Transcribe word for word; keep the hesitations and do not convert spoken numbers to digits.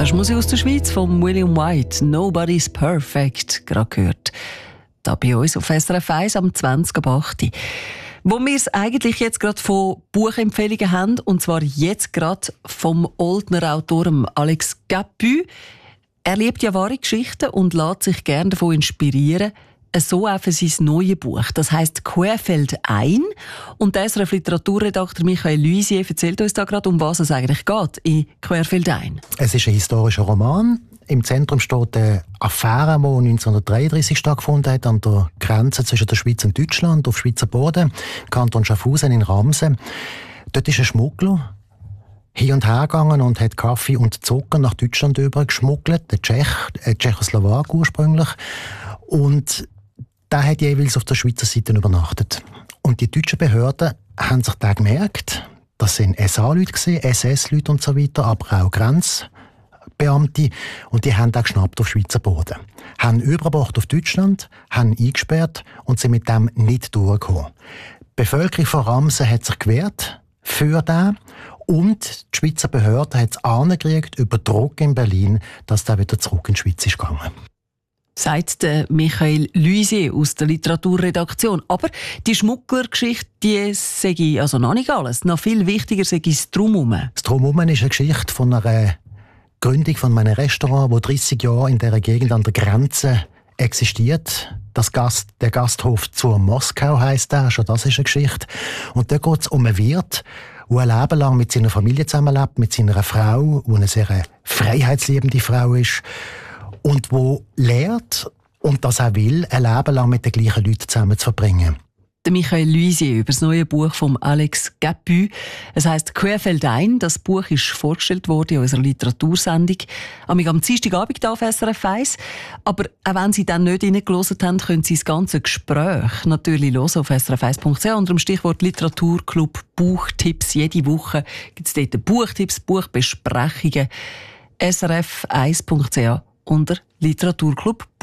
hast du Musik aus der Schweiz von William White, «Nobody's Perfect», gerade gehört. Da bei uns auf S R F eins am zwanzig ab acht. Wo wir es eigentlich jetzt gerade von Buchempfehlungen haben, und zwar jetzt gerade vom Oldner Autor Alex Capu. Er liebt ja wahre Geschichten und lässt sich gerne davon inspirieren. So auch für sein neues Buch. Das heisst «Querfeldein». Und der S R F-Literaturredakteur Michael Luisier erzählt uns da gerade, um was es eigentlich geht in «Querfeldein». Es ist ein historischer Roman. Im Zentrum steht eine Affäre, die neunzehnhundertdreiunddreissig stattgefunden hat, an der Grenze zwischen der Schweiz und Deutschland, auf Schweizer Boden, Kanton Schaffhausen in Ramsen. Dort ist ein Schmuggler hin und her gegangen und hat Kaffee und Zucker nach Deutschland übergeschmuggelt, der Tschech, äh, Tschechoslowak ursprünglich. Und der hat jeweils auf der Schweizer Seite übernachtet. Und die deutschen Behörden haben sich da gemerkt, das sind S A-Leute, S S-Leute und so weiter, aber auch Grenzbeamte. Und die haben da geschnappt auf Schweizer Boden. Haben übergebracht auf Deutschland, haben eingesperrt und sind mit dem nicht durchgekommen. Die Bevölkerung von Ramsen hat sich gewehrt für den. Und die Schweizer Behörden haben es angekriegt über Druck in Berlin, dass der wieder zurück in die Schweiz ist gegangen. Sagt der Michael Luisier aus der Literaturredaktion. Aber die Schmugglergeschichte, die sei also noch nicht alles. Noch viel wichtiger sei das Drumherum. Das Drumherum ist eine Geschichte von einer Gründung von einem Restaurant, das dreissig Jahre in dieser Gegend an der Grenze existiert. Das Gast, der Gasthof zur Moskau heisst der, schon das ist eine Geschichte. Und da geht es um einen Wirt, der ein Leben lang mit seiner Familie zusammenlebt, mit seiner Frau, die eine sehr freiheitsliebende Frau ist. Und wo lehrt und das auch will, ein Leben lang mit den gleichen Leuten zusammen zu verbringen. Der Michael Luisier über das neue Buch von Alex Capu. Es heisst «Querfeldein». Das Buch ist vorgestellt worden in unserer Literatursendung am Dienstagabend hier auf S R F eins. Aber auch wenn Sie dann nicht reingehört haben, können Sie das ganze Gespräch natürlich hören auf S R F eins punkt c h unter dem Stichwort Literaturclub Buchtipps. Jede Woche gibt es dort Buchtipps, Buchbesprechungen. S R F eins punkt c h unter Literaturclub